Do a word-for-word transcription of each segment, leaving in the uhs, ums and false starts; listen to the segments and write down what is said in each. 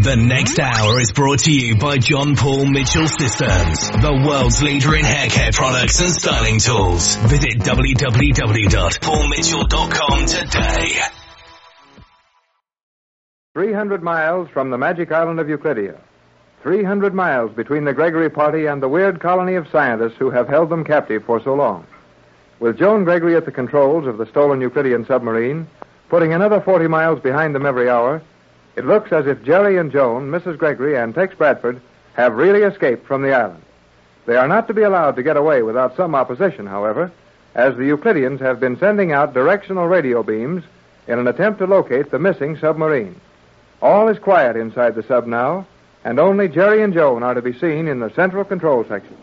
The next hour is brought to you by John Paul Mitchell Systems, the world's leader in hair care products and styling tools. Visit w w w dot paul mitchell dot com today. three hundred miles from the magic island of Euclidia. three hundred miles between the Gregory party and the weird colony of scientists who have held them captive for so long. With Joan Gregory at the controls of the stolen Euclidean submarine, putting another forty miles behind them every hour, it looks as if Jerry and Joan, Missus Gregory, and Tex Bradford have really escaped from the island. They are not to be allowed to get away without some opposition, however, as the Euclideans have been sending out directional radio beams in an attempt to locate the missing submarine. All is quiet inside the sub now, and only Jerry and Joan are to be seen in the central control section.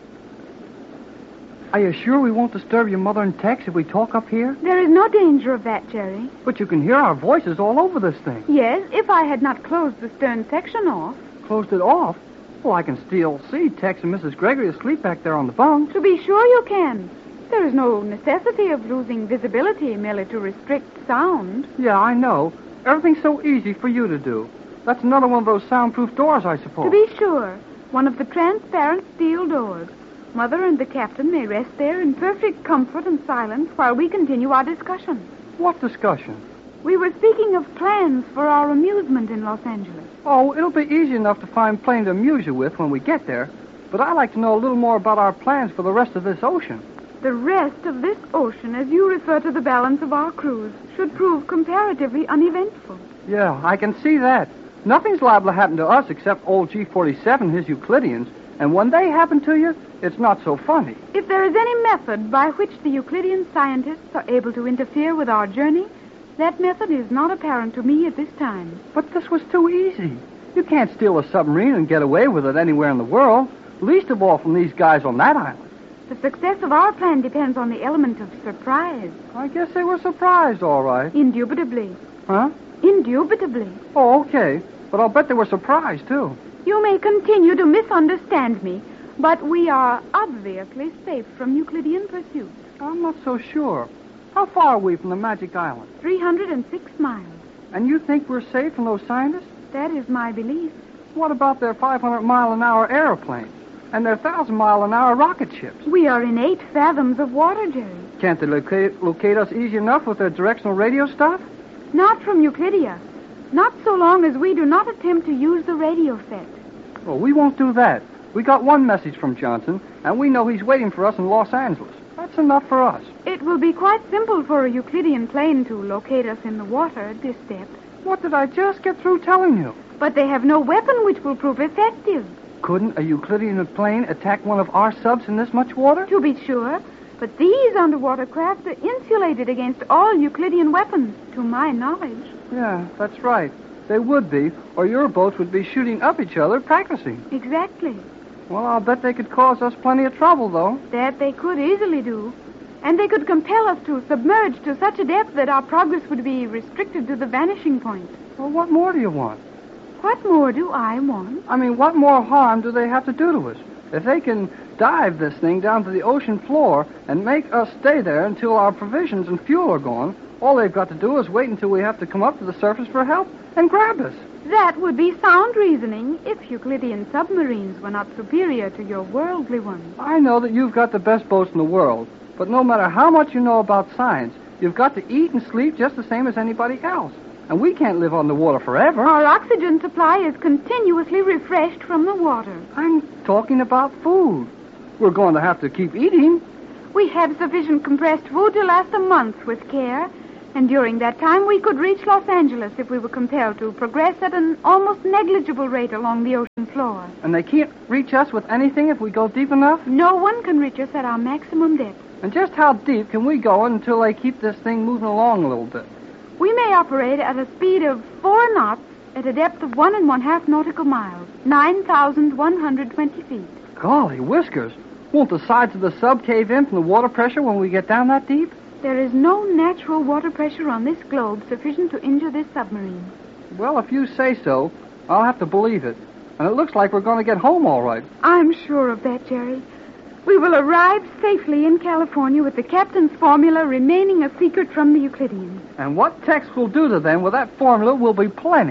Are you sure we won't disturb your mother and Tex if we talk up here? There is no danger of that, Jerry. But you can hear our voices all over this thing. Yes, if I had not closed the stern section off. Closed it off? Well, I can still see Tex and Missus Gregory asleep back there on the bunk. To be sure you can. There is no necessity of losing visibility merely to restrict sound. Yeah, I know. Everything's so easy for you to do. That's another one of those soundproof doors, I suppose. To be sure. One of the transparent steel doors. Mother and the captain may rest there in perfect comfort and silence while we continue our discussion. What discussion? We were speaking of plans for our amusement in Los Angeles. Oh, it'll be easy enough to find plane to amuse you with when we get there. But I'd like to know a little more about our plans for the rest of this ocean. The rest of this ocean, as you refer to the balance of our cruise, should prove comparatively uneventful. Yeah, I can see that. Nothing's liable to happen to us except old G forty-seven and his Euclideans. And when they happen to you, it's not so funny. If there is any method by which the Euclidean scientists are able to interfere with our journey, that method is not apparent to me at this time. But this was too easy. You can't steal a submarine and get away with it anywhere in the world, least of all from these guys on that island. The success of our plan depends on the element of surprise. I guess they were surprised, all right. Indubitably. Huh? Indubitably. Oh, okay. But I'll bet they were surprised, too. You may continue to misunderstand me, but we are obviously safe from Euclidean pursuit. I'm not so sure. How far are we from the Magic Island? three hundred six miles. And you think we're safe from those scientists? That is my belief. What about their five hundred mile an hour airplanes and their one thousand mile an hour rocket ships? We are in eight fathoms of water, Jerry. Can't they locate, locate us easy enough with their directional radio stuff? Not from Euclidia. Not so long as we do not attempt to use the radio set. Well, we won't do that. We got one message from Johnson, and we know he's waiting for us in Los Angeles. That's enough for us. It will be quite simple for a Euclidean plane to locate us in the water at this depth. What did I just get through telling you? But they have no weapon which will prove effective. Couldn't a Euclidean plane attack one of our subs in this much water? To be sure. But these underwater craft are insulated against all Euclidean weapons, to my knowledge. Yeah, that's right. They would be, or your boats would be shooting up each other, practicing. Exactly. Well, I'll bet they could cause us plenty of trouble, though. That they could easily do. And they could compel us to submerge to such a depth that our progress would be restricted to the vanishing point. Well, what more do you want? What more do I want? I mean, what more harm do they have to do to us? If they can dive this thing down to the ocean floor and make us stay there until our provisions and fuel are gone, all they've got to do is wait until we have to come up to the surface for help and grab us. That would be sound reasoning if Euclidean submarines were not superior to your worldly ones. I know that you've got the best boats in the world, but no matter how much you know about science, you've got to eat and sleep just the same as anybody else. And we can't live on the water forever. Our oxygen supply is continuously refreshed from the water. I'm talking about food. We're going to have to keep eating. We have sufficient compressed food to last a month with care. And during that time, we could reach Los Angeles if we were compelled to progress at an almost negligible rate along the ocean floor. And they can't reach us with anything if we go deep enough? No one can reach us at our maximum depth. And just how deep can we go until they keep this thing moving along a little bit? We may operate at a speed of four knots at a depth of one and one-half nautical miles, nine thousand one hundred twenty feet. Golly whiskers. Won't the sides of the sub cave in from the water pressure when we get down that deep? There is no natural water pressure on this globe sufficient to injure this submarine. Well, if you say so, I'll have to believe it. And it looks like we're going to get home all right. I'm sure of that, Jerry. We will arrive safely in California with the captain's formula remaining a secret from the Euclideans. And what Tex will do to them with that formula will be plenty.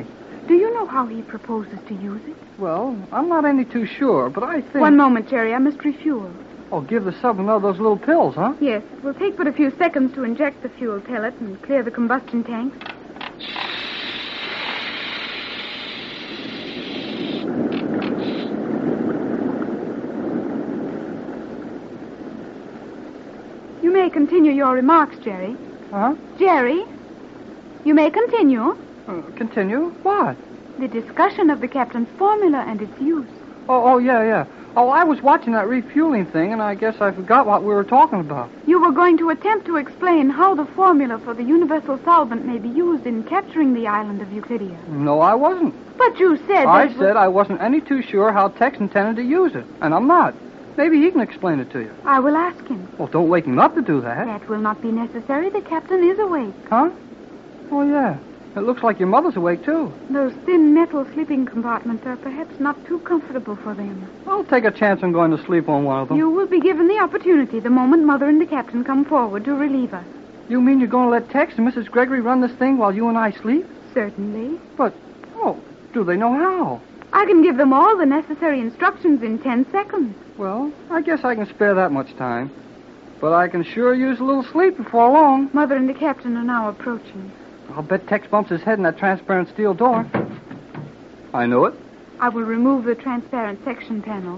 Do you know how he proposes to use it? Well, I'm not any too sure, but I think... One moment, Jerry. I must refuel. Oh, give the sub one of those little pills, huh? Yes. It will take but a few seconds to inject the fuel pellet and clear the combustion tanks. You may continue your remarks, Jerry. Huh? Jerry, you may continue. Uh, continue? What? The discussion of the captain's formula and its use. Oh, oh, yeah, yeah. Oh, I was watching that refueling thing, and I guess I forgot what we were talking about. You were going to attempt to explain how the formula for the universal solvent may be used in capturing the island of Euclidia. No, I wasn't. But you said I that... said I wasn't any too sure how Tex intended to use it, and I'm not. Maybe he can explain it to you. I will ask him. Well, don't wake him up to do that. That will not be necessary. The captain is awake. Huh? Oh, yeah. It looks like your mother's awake, too. Those thin metal sleeping compartments are perhaps not too comfortable for them. I'll take a chance on going to sleep on one of them. You will be given the opportunity the moment Mother and the captain come forward to relieve us. You mean you're going to let Tex and Missus Gregory run this thing while you and I sleep? Certainly. But, oh, do they know how? I can give them all the necessary instructions in ten seconds. Well, I guess I can spare that much time. But I can sure use a little sleep before long. Mother and the captain are now approaching. I'll bet Tex bumps his head in that transparent steel door. I know it. I will remove the transparent section panel.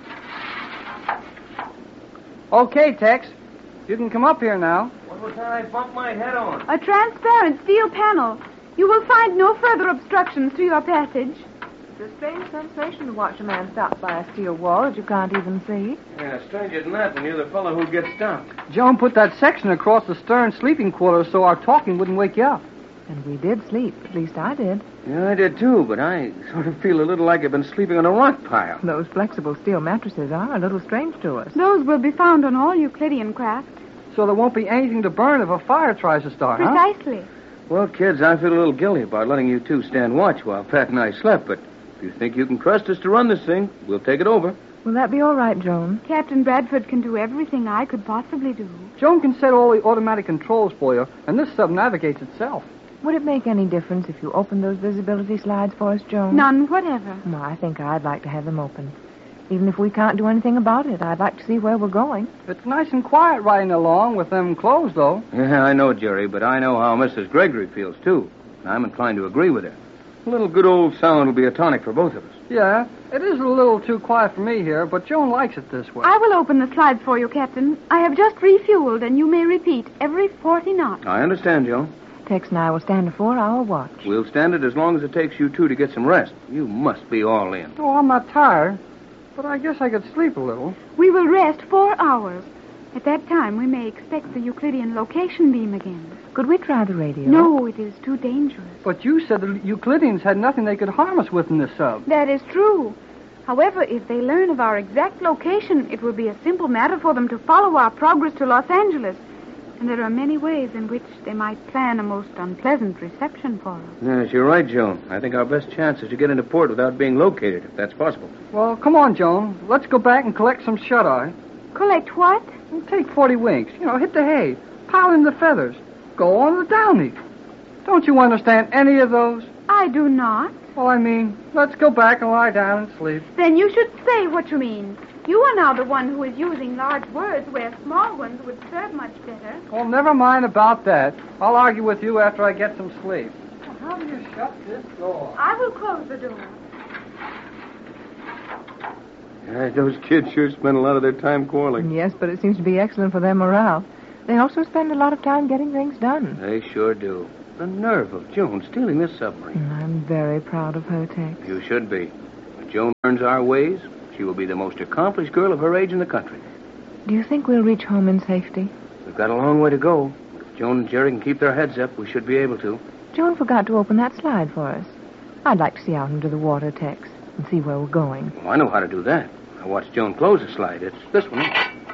Okay, Tex. You can come up here now. What was that I bumped my head on? A transparent steel panel. You will find no further obstructions to your passage. It's a strange sensation to watch a man stopped by a steel wall that you can't even see. Yeah, stranger than that when you're the fellow who gets stopped. Joan put that section across the stern sleeping quarters so our talking wouldn't wake you up. And we did sleep. At least I did. Yeah, I did too, but I sort of feel a little like I've been sleeping on a rock pile. Those flexible steel mattresses are a little strange to us. Those will be found on all Euclidean craft. So there won't be anything to burn if a fire tries to start, huh? Precisely. Well, kids, I feel a little guilty about letting you two stand watch while Pat and I slept, but if you think you can trust us to run this thing, we'll take it over. Will that be all right, Joan? Captain Bradford can do everything I could possibly do. Joan can set all the automatic controls for you, and this sub navigates itself. Would it make any difference if you opened those visibility slides for us, Joan? None whatever. Well, I think I'd like to have them open. Even if we can't do anything about it, I'd like to see where we're going. It's nice and quiet riding along with them closed, though. Yeah, I know, Jerry, but I know how Missus Gregory feels, too. And I'm inclined to agree with her. A little good old sound will be a tonic for both of us. Yeah, it is a little too quiet for me here, but Joan likes it this way. I will open the slides for you, Captain. I have just refueled, and you may repeat every forty knots. I understand, Joan. Tex and I will stand a four-hour watch. We'll stand it as long as it takes you two to get some rest. You must be all in. Oh, I'm not tired, but I guess I could sleep a little. We will rest four hours. At that time, we may expect the Euclidean location beam again. Could we try the radio? No, it is too dangerous. But you said the Euclideans had nothing they could harm us with in this sub. That is true. However, if they learn of our exact location, it will be a simple matter for them to follow our progress to Los Angeles. And there are many ways in which they might plan a most unpleasant reception for us. Yes, you're right, Joan. I think our best chance is to get into port without being located, if that's possible. Well, come on, Joan. Let's go back and collect some shut-eye. Collect what? We'll take forty winks. You know, hit the hay. Pile in the feathers. Go on the downy. Don't you understand any of those? I do not. Well, I mean, let's go back and lie down and sleep. Then you should say what you mean. You are now the one who is using large words where small ones would serve much better. Well, never mind about that. I'll argue with you after I get some sleep. Well, how do you shut this door? I will close the door. Yeah, those kids sure spend a lot of their time quarreling. Yes, but it seems to be excellent for their morale. They also spend a lot of time getting things done. They sure do. The nerve of Joan stealing this submarine. I'm very proud of her, Tex. You should be. If Joan learns our ways, she will be the most accomplished girl of her age in the country. Do you think we'll reach home in safety? We've got a long way to go. If Joan and Jerry can keep their heads up, we should be able to. Joan forgot to open that slide for us. I'd like to see out into the water, Tex, and see where we're going. Well, I know how to do that. I watched Joan close the slide. It's this one.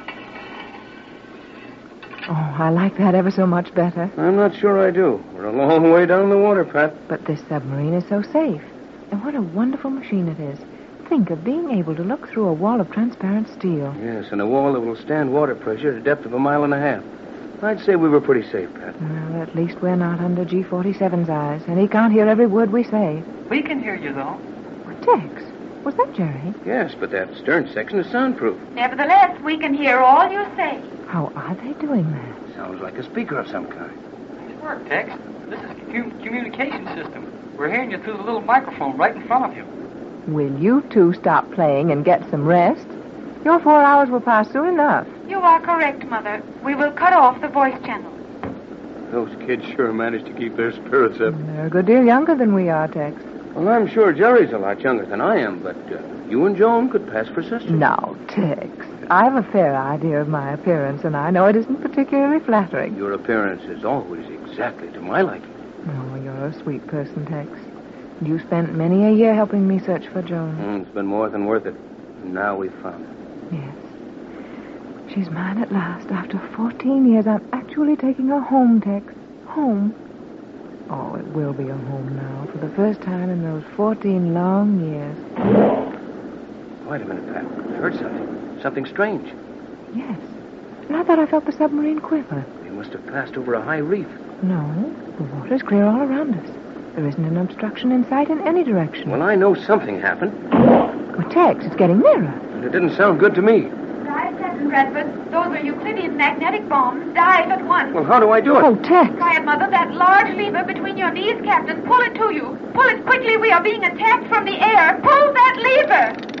Oh, I like that ever so much better. I'm not sure I do. We're a long way down the water, Pat. But this submarine is so safe. And what a wonderful machine it is. Think of being able to look through a wall of transparent steel. Yes, and a wall that will stand water pressure at a depth of a mile and a half. I'd say we were pretty safe, Pat. Well, at least we're not under G forty-seven's eyes, and he can't hear every word we say. We can hear you, though. Tex, was that Jerry? Yes, but that stern section is soundproof. Nevertheless, we can hear all you say. How are they doing that? Sounds like a speaker of some kind. Nice work, Tex. This is a commu- communication system. We're hearing you through the little microphone right in front of you. Will you two stop playing and get some rest? Your four hours will pass soon enough. You are correct, Mother. We will cut off the voice channel. Those kids sure managed to keep their spirits up. They're a good deal younger than we are, Tex. Well, I'm sure Jerry's a lot younger than I am, but uh, you and Joan could pass for sisters. Now, Tex, I have a fair idea of my appearance, and I know it isn't particularly flattering. Your appearance is always exactly to my liking. Oh, you're a sweet person, Tex. You spent many a year helping me search for Joan. Mm, it's been more than worth it. And now we've found her. Yes. She's mine at last. After fourteen years, I'm actually taking her home, Tex. Home. Oh, it will be a home now, for the first time in those fourteen long years. Wait a minute, Pat. I heard something. Something strange. Yes. And I thought I felt the submarine quiver. They must have passed over a high reef. No, the water's clear all around us. There isn't an obstruction in sight in any direction. Well, I know something happened. Well, Tex, it's getting nearer. And it didn't sound good to me. Dive, Captain Bradford. Those are Euclidean magnetic bombs. Dive at once. Well, how do I do it? Oh, Tex. Try it, Mother. That large lever between your knees, Captain. Pull it to you. Pull it quickly. We are being attacked from the air. Pull that lever.